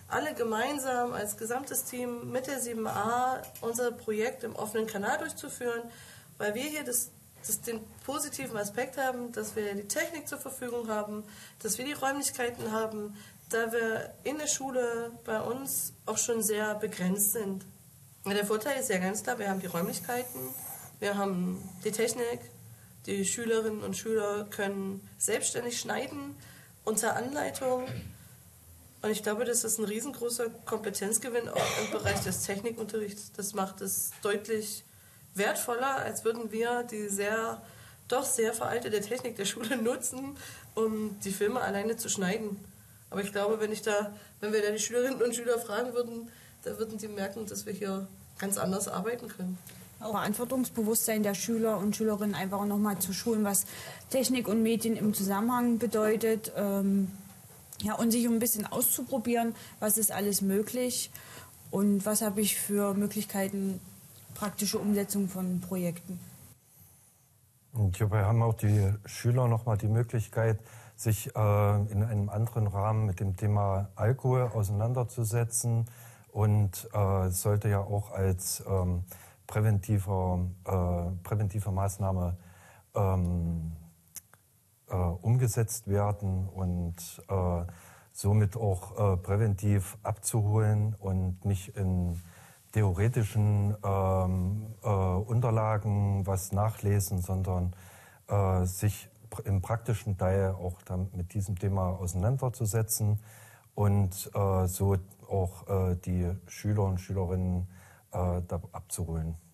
alle gemeinsam als gesamtes Team mit der 7a unser Projekt im offenen Kanal durchzuführen, weil wir hier den positiven Aspekt haben, dass wir die Technik zur Verfügung haben, dass wir die Räumlichkeiten haben, da wir in der Schule bei uns auch schon sehr begrenzt sind. Der Vorteil ist ja ganz klar, wir haben die Räumlichkeiten, wir haben die Technik, die Schülerinnen und Schüler können selbstständig schneiden unter Anleitung. Und ich glaube, das ist ein riesengroßer Kompetenzgewinn auch im Bereich des Technikunterrichts. Das macht es deutlich wertvoller, als würden wir die doch sehr veraltete Technik der Schule nutzen, um die Filme alleine zu schneiden. Aber ich glaube, wenn wir da die Schülerinnen und Schüler fragen würden, da würden die merken, dass wir hier ganz anders arbeiten können. Auch Verantwortungsbewusstsein der Schüler und Schülerinnen einfach nochmal zu schulen, was Technik und Medien im Zusammenhang bedeutet. Und sich ein bisschen auszuprobieren, was ist alles möglich und was habe ich für Möglichkeiten, praktische Umsetzung von Projekten. Und hierbei haben auch die Schüler nochmal die Möglichkeit, sich in einem anderen Rahmen mit dem Thema Alkohol auseinanderzusetzen. Und es sollte ja auch als präventive Maßnahme umgesetzt werden und somit auch präventiv abzuholen und nicht in theoretischen Unterlagen was nachlesen, sondern sich im praktischen Teil auch mit diesem Thema auseinanderzusetzen und so auch die Schüler und Schülerinnen da abzuholen.